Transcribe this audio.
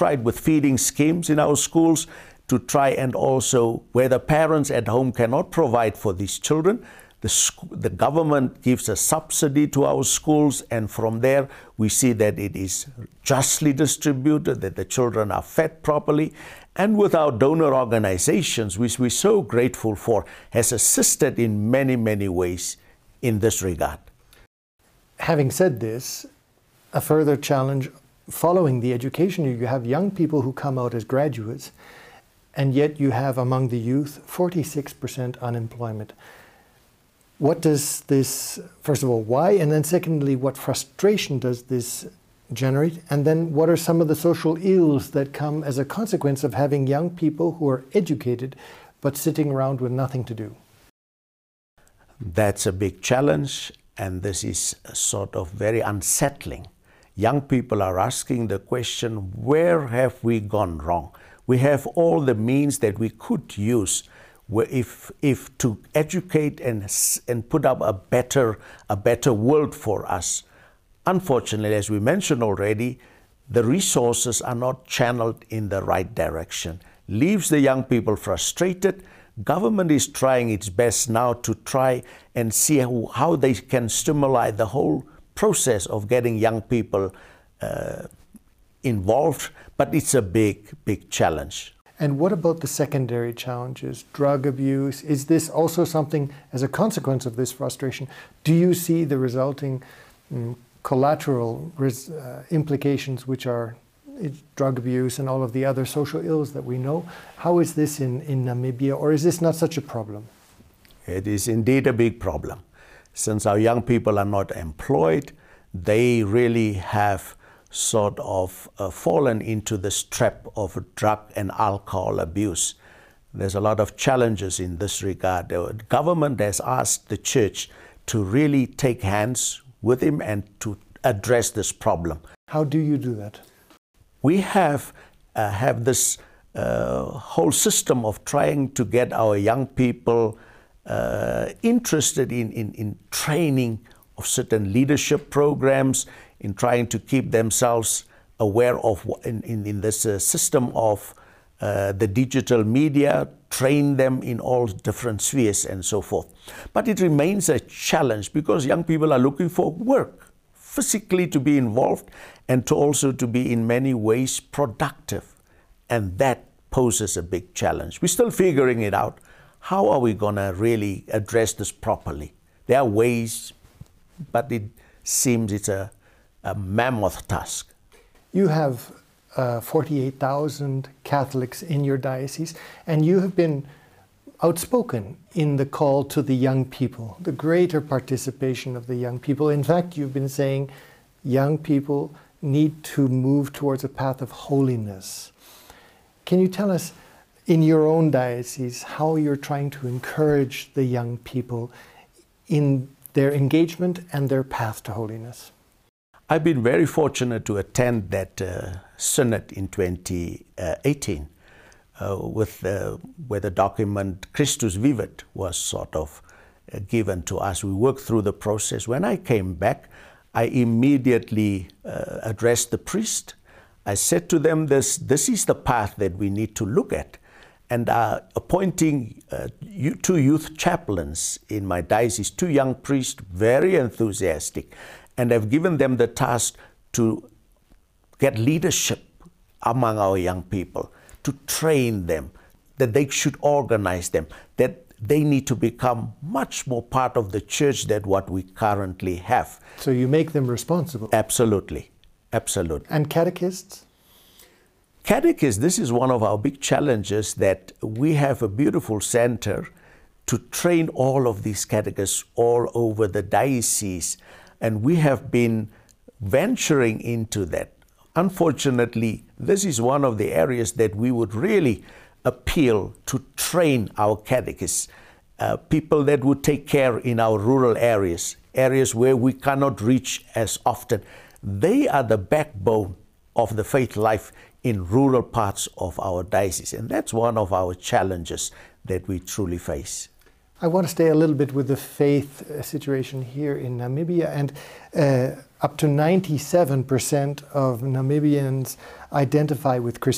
tried with feeding schemes in our schools to try and also, where the parents at home cannot provide for these children, the government gives a subsidy to our schools, and from there we see that it is justly distributed, that the children are fed properly. And with our donor organizations, which we're so grateful for, has assisted in many, many ways in this regard. Having said this, a further challenge following the education, you have young people who come out as graduates, and yet you have among the youth 46% unemployment. What does this, first of all, why? And then secondly, what frustration does this generate? And then what are some of the social ills that come as a consequence of having young people who are educated but sitting around with nothing to do? That's a big challenge, and this is sort of very unsettling. Young people are asking the question, where have we gone wrong? We have all the means that we could use if to educate and put up a better world for us. Unfortunately, as we mentioned already, the resources are not channeled in the right direction. Leaves the young people frustrated. Government is trying its best now to try and see how they can stimulate the whole process of getting young people involved, but it's a big challenge. And what about the secondary challenges, drug abuse? Is this also something, as a consequence of this frustration, do you see the resulting collateral implications, which are drug abuse and all of the other social ills that we know? How is this in Namibia, or is this not such a problem? It is indeed a big problem. Since our young people are not employed, they really have sort of fallen into this trap of drug and alcohol abuse. There's a lot of challenges in this regard. The government has asked the church to really take hands with him and to address this problem. How do you do that? We have this whole system of trying to get our young people interested in training of certain leadership programs, in trying to keep themselves aware of in this system of the digital media, train them in all different spheres and so forth. But it remains a challenge because young people are looking for work, physically to be involved and to also to be in many ways productive. And that poses a big challenge. We're still figuring it out. How are we going to really address this properly? There are ways, but it seems it's a mammoth task. You have 48,000 Catholics in your diocese, and you have been outspoken in the call to the young people, the greater participation of the young people. In fact, you've been saying young people need to move towards a path of holiness. Can you tell us, in your own diocese, how you're trying to encourage the young people in their engagement and their path to holiness? I've been very fortunate to attend that synod in 2018 where the document Christus Vivit was sort of given to us. We worked through the process. When I came back, I immediately addressed the priest. I said to them, this is the path that we need to look at. And appointing 2 youth chaplains in my diocese, 2 young priests, very enthusiastic. And I've given them the task to get leadership among our young people, to train them, that they should organize them, that they need to become much more part of the church than what we currently have. So you make them responsible? Absolutely, absolutely. And catechists? Catechists, this is one of our big challenges, that we have a beautiful center to train all of these catechists all over the diocese. And we have been venturing into that. Unfortunately, this is one of the areas that we would really appeal to train our catechists, people that would take care in our rural areas, areas where we cannot reach as often. They are the backbone of the faith life in rural parts of our diocese, and that's one of our challenges that we truly face. I want to stay a little bit with the faith situation here in Namibia, and up to 97% of Namibians identify with Christianity.